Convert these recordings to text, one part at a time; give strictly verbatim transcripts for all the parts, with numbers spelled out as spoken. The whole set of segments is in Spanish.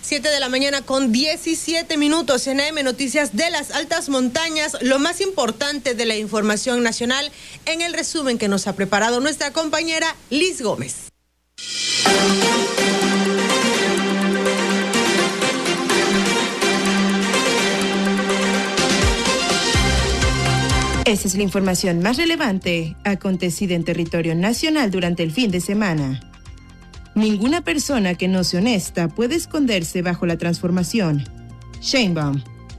siete de la mañana con diecisiete minutos en A M Noticias de las Altas Montañas, lo más importante de la información nacional en el resumen que nos ha preparado nuestra compañera Liz Gómez. Esa es la información más relevante acontecida en territorio nacional durante el fin de semana. Ninguna persona que no sea honesta puede esconderse bajo la transformación. Sheinbaum.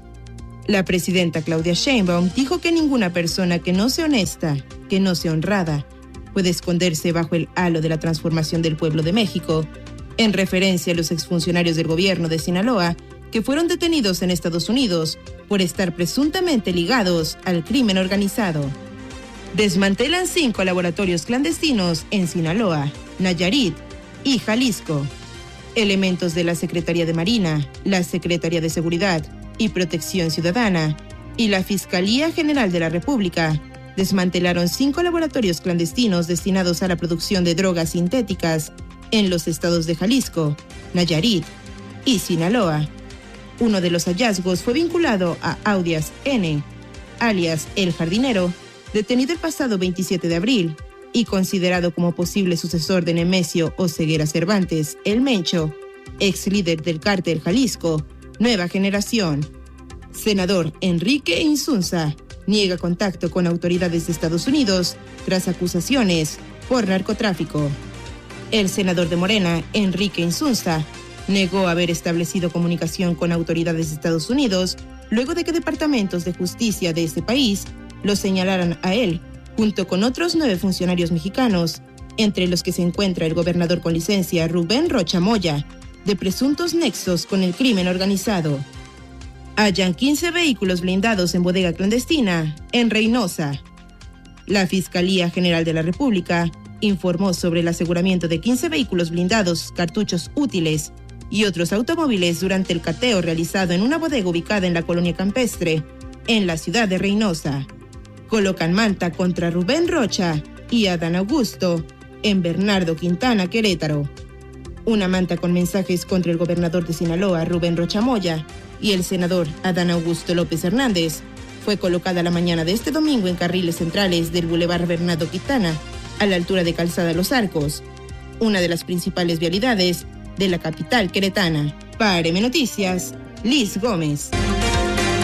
La presidenta Claudia Sheinbaum dijo que ninguna persona que no sea honesta, que no sea honrada, puede esconderse bajo el halo de la transformación del pueblo de México, en referencia a los exfuncionarios del gobierno de Sinaloa que fueron detenidos en Estados Unidos por estar presuntamente ligados al crimen organizado. Desmantelan cinco laboratorios clandestinos en Sinaloa, Nayarit y Jalisco. Elementos de la Secretaría de Marina, la Secretaría de Seguridad y Protección Ciudadana y la Fiscalía General de la República desmantelaron cinco laboratorios clandestinos destinados a la producción de drogas sintéticas en los estados de Jalisco, Nayarit y Sinaloa. Uno de los hallazgos fue vinculado a Audias N., alias El Jardinero, detenido el pasado veintisiete de abril y considerado como posible sucesor de Nemesio Oseguera Cervantes, el Mencho, ex líder del cártel Jalisco, Nueva Generación. Senador Enrique Insunza niega contacto con autoridades de Estados Unidos tras acusaciones por narcotráfico. El senador de Morena, Enrique Insunza, negó haber establecido comunicación con autoridades de Estados Unidos luego de que departamentos de justicia de este país lo señalaran a él, junto con otros nueve funcionarios mexicanos, entre los que se encuentra el gobernador con licencia Rubén Rocha Moya, de presuntos nexos con el crimen organizado. Hallan quince vehículos blindados en bodega clandestina en Reynosa. La Fiscalía General de la República informó sobre el aseguramiento de quince vehículos blindados, cartuchos útiles y otros automóviles durante el cateo realizado en una bodega ubicada en la colonia campestre, en la ciudad de Reynosa. Colocan manta contra Rubén Rocha y Adán Augusto en Bernardo Quintana, Querétaro. Una manta con mensajes contra el gobernador de Sinaloa, Rubén Rocha Moya, y el senador Adán Augusto López Hernández fue colocada la mañana de este domingo en carriles centrales del Boulevard Bernardo Quintana, a la altura de Calzada Los Arcos, una de las principales vialidades de la capital queretana. Para A M Noticias, Liz Gómez.